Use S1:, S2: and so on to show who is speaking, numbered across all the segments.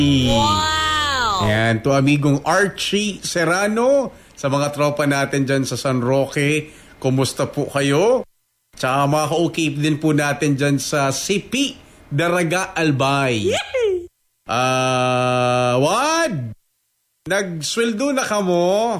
S1: Wow!
S2: Ayan, to amigong Archie Serrano, sa mga tropa natin dyan sa San Roque, kumusta po kayo? Tsaka mga ka-okay din po natin dyan sa Sipi, Daraga, Albay. What? Nagsweldo na ka mo?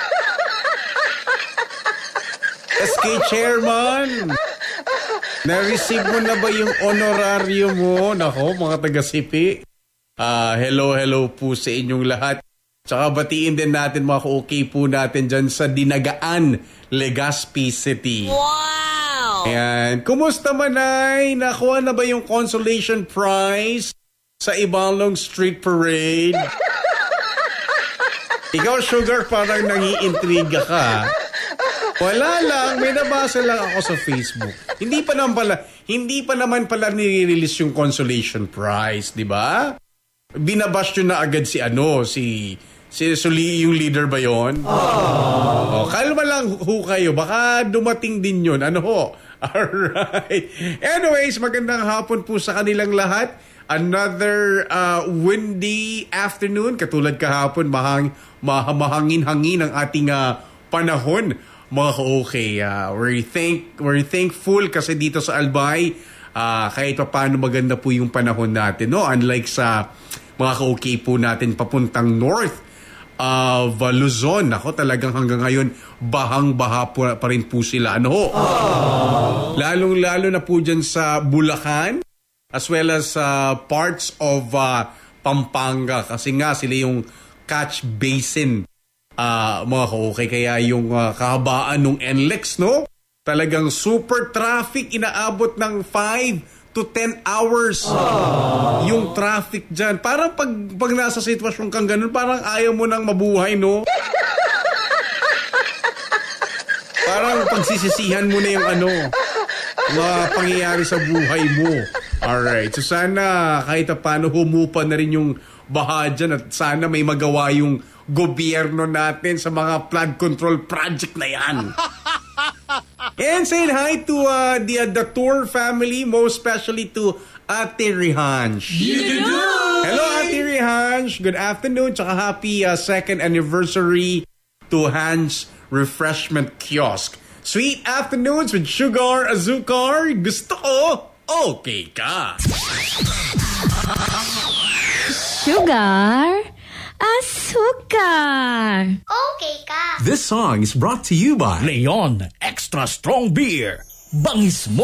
S2: SK Chairman, na-receive mo na ba yung honorario mo? Nako, mga taga-Sipi. Hello po sa inyong lahat. Tsaka batiin din natin mga ka-okay po natin dyan sa Dinagaan, Legazpi City.
S1: Wow!
S2: Ayan. Kumusta manay? Nakuha na ba yung consolation prize sa Ibalong Street Parade? Ikaw, Sugar, parang nangiintriga ka. Wala lang, may nabasa lang ako sa Facebook. Hindi pa naman pala nire-release yung consolation prize, di ba? Binabash yun na agad si yung leader ba yun? Kalma lang kayo, baka dumating din yun. Ano ho? Alright. Anyways, magandang hapon po sa kanilang lahat. Another windy afternoon. Katulad kahapon, mahangin-hangin ang ating panahon. Mga ka-okay, we're thankful kasi dito sa Albay, kahit pa paano maganda po yung panahon natin, no? Unlike sa mga ka-okay po natin papuntang north of Luzon, ako talagang hanggang ngayon, bahang-baha pa rin po sila. Ano ho? Lalong-lalo na po dyan sa Bulacan, as well as parts of Pampanga, kasi nga sila yung catch basin. Mga ka-okay, kaya yung kahabaan ng NLEX, no? Talagang super traffic, inaabot ng 5 to 10 hours yung traffic dyan. Parang pag nasa sitwasyon kang ganun, parang ayaw mo nang mabuhay, no? Parang pagsisisihan mo na yung mga pangyayari sa buhay mo. Alright, so sana kahit paano humupa na rin yung baha dyan at sana may magawa yung gobyerno natin sa mga flood control project na yan. And saying hi to the Tour family, most especially to Ate Rihansh. Hello, Ate Rihansh. Good afternoon. Tsaka happy second anniversary to Hans Refreshment Kiosk. Sweet afternoons with Sugar Azúcar. Gusto ko, okay ka.
S1: Sugar Azúcar.
S3: Okay ka.
S4: This song is brought to you by
S5: Leon Extra Strong Beer. Bangis mo.